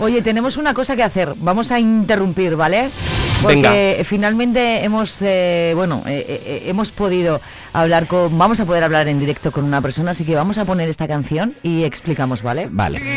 Oye, tenemos una cosa que hacer. Vamos a interrumpir, ¿vale? Porque Venga. finalmente hemos podido hablar vamos a poder hablar en directo con una persona, así que vamos a poner esta canción y explicamos, ¿vale? Vale.